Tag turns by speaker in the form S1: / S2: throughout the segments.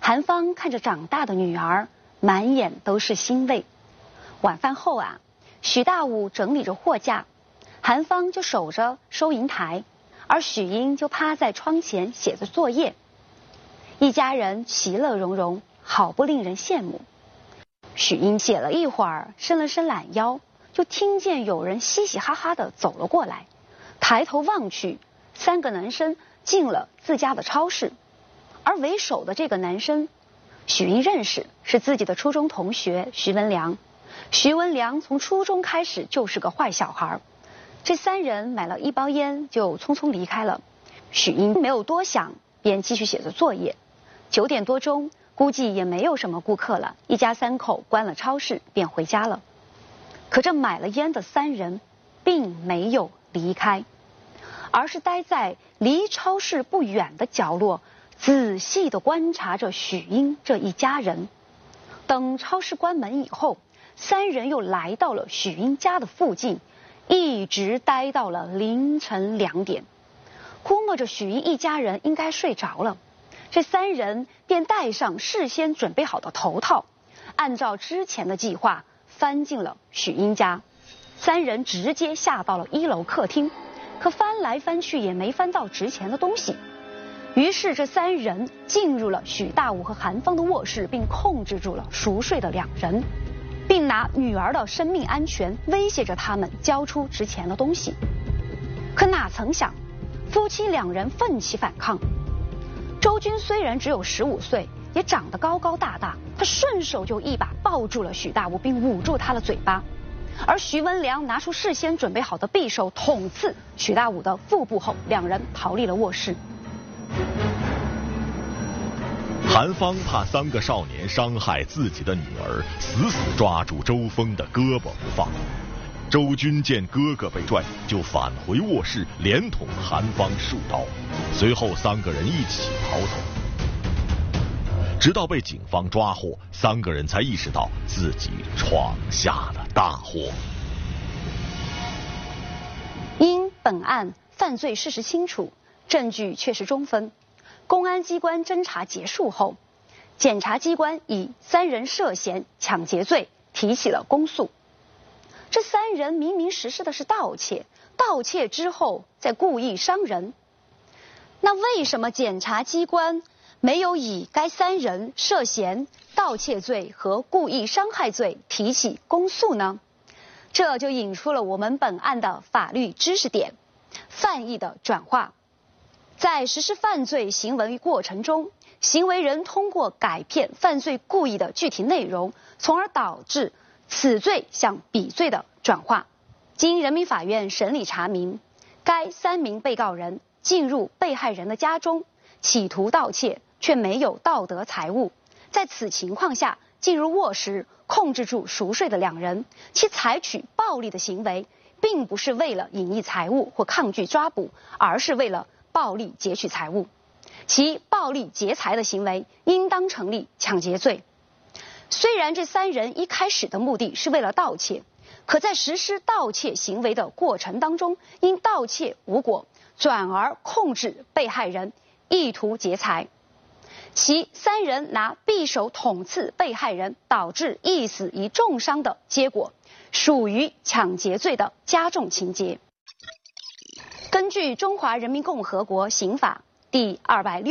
S1: 韩芳看着长大的女儿，满眼都是欣慰。晚饭后啊，许大武整理着货架，韩芳就守着收银台，而许英就趴在窗前写着作业。一家人其乐融融，好不令人羡慕。许英写了一会儿，伸了伸懒腰，就听见有人嘻嘻哈哈地走了过来。抬头望去，3个男生进了自家的超市，而为首的这个男生，许英认识，是自己的初中同学徐文良。徐文良从初中开始就是个坏小孩。这3人买了1包烟就匆匆离开了。许英没有多想，便继续写着作业。9点多钟，估计也没有什么顾客了，一家3口关了超市便回家了。可这买了烟的3人并没有离开，而是待在离超市不远的角落，仔细地观察着许英这一家人。等超市关门以后，3人又来到了许英家的附近，一直待到了凌晨2点。估摸着许英一家人应该睡着了，这3人便戴上事先准备好的头套，按照之前的计划翻进了许英家。3人直接下到了1楼客厅，可翻来翻去也没翻到值钱的东西。于是这3人进入了许大武和韩芳的卧室，并控制住了熟睡的2人，并拿女儿的生命安全威胁着他们交出值钱的东西。可哪曾想，夫妻2人奋起反抗。周军虽然只有15岁，也长得高高大大，他顺手就一把抱住了许大武，并捂住他的嘴巴。而徐文良拿出事先准备好的匕首捅刺许大武的腹部后，2人逃离了卧室。
S2: 韩芳怕3个少年伤害自己的女儿，死死抓住周峰的胳膊不放。周军见哥哥被拽，就返回卧室，连捅韩芳数刀。随后3个人一起逃走，直到被警方抓获，3个人才意识到自己闯下了大祸。
S1: 因本案犯罪事实清楚，证据确实充分，公安机关侦查结束后，检察机关以3人涉嫌抢劫罪提起了公诉。这3人明明实施的是盗窃，盗窃之后再故意伤人，那为什么检察机关没有以该3人涉嫌盗窃罪和故意伤害罪提起公诉呢？这就引出了我们本案的法律知识点：犯意的转化。在实施犯罪行为过程中，行为人通过改变犯罪故意的具体内容，从而导致此罪向彼罪的转化。经人民法院审理查明，该3名被告人进入被害人的家中，企图盗窃，却没有盗得财物。在此情况下，进入卧室控制住熟睡的2人，其采取暴力的行为，并不是为了隐匿财物或抗拒抓捕，而是为了暴力劫取财物。其暴力劫财的行为应当成立抢劫罪。虽然这3人一开始的目的是为了盗窃，可在实施盗窃行为的过程当中，因盗窃无果，转而控制被害人，意图劫财。其3人拿匕首捅刺被害人，导致一死一重伤的结果，属于抢劫罪的加重情节。根据《中华人民共和国刑法》第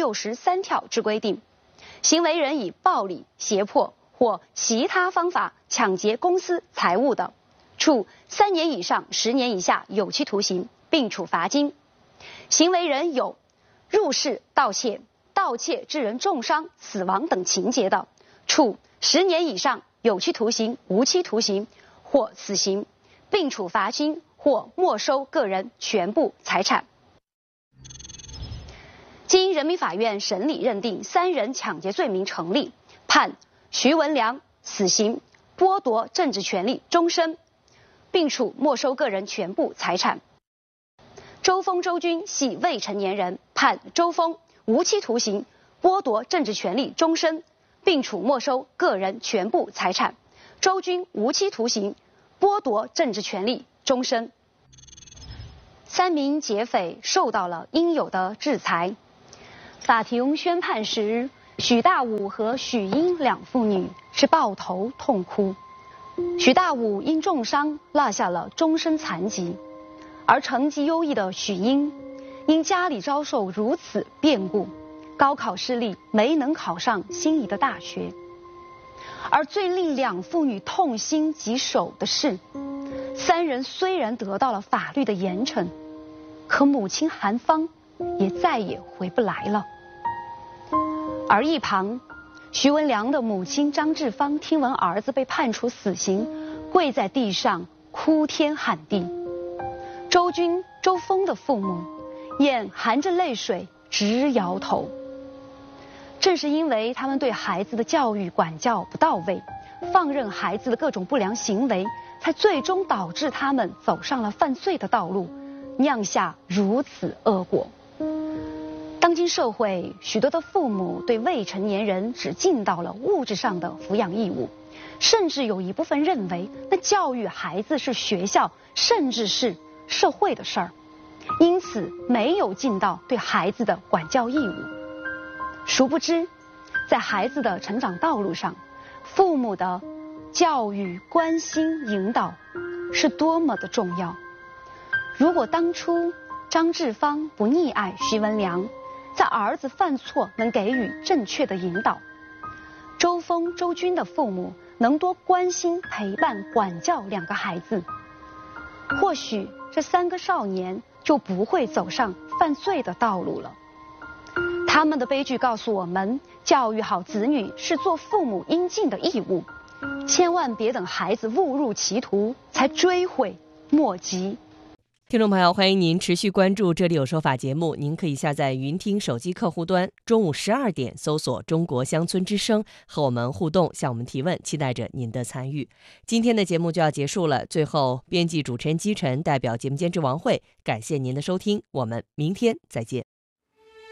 S1: 263条之规定，行为人以暴力、胁迫或其他方法抢劫公私财物的，处3年以上10年以下有期徒刑，并处罚金。行为人有入室盗窃、盗窃致人重伤、死亡等情节的，处10年以上有期徒刑、无期徒刑或死刑，并处罚金或没收个人全部财产。经人民法院审理认定3人抢劫罪名成立，判徐文良死刑，剥夺政治权利终身，并处没收个人全部财产。周峰、周军系未成年人，判周峰无期徒刑，剥夺政治权利终身，并处没收个人全部财产。周军无期徒刑，剥夺政治权利终身。3名劫匪受到了应有的制裁。法庭宣判时， 许大武和许英两父女是抱头痛哭。许大武因重伤落下了终身残疾，而成绩优异的许英因家里遭受如此变故，高考失利，没能考上心仪的大学。而最令两父女痛心疾首的是，三人虽然得到了法律的严惩，可母亲韩芳也再也回不来了。而一旁，徐文良的母亲张志芳听闻儿子被判处死刑，跪在地上哭天喊地。周军、周峰的父母眼含着泪水直摇头。正是因为他们对孩子的教育管教不到位，放任孩子的各种不良行为，才最终导致他们走上了犯罪的道路，酿下如此恶果。当今社会，许多的父母对未成年人只尽到了物质上的抚养义务，甚至有一部分认为，那教育孩子是学校甚至是社会的事儿，因此没有尽到对孩子的管教义务。殊不知，在孩子的成长道路上，父母的教育、关心、引导是多么的重要。如果当初张志芳不溺爱徐文良，在儿子犯错能给予正确的引导，周峰、周军的父母能多关心、陪伴、管教两个孩子，或许这三个少年就不会走上犯罪的道路了。他们的悲剧告诉我们，教育好子女是做父母应尽的义务，千万别等孩子误入歧途才追悔莫及。
S3: 听众朋友，欢迎您持续关注《这里有说法》节目，您可以下载云听手机客户端，中午12点搜索中国乡村之声，和我们互动，向我们提问，期待着您的参与。今天的节目就要结束了，最后编辑主持人姬晨代表节目监制王慧，感谢您的收听，我们明天再见。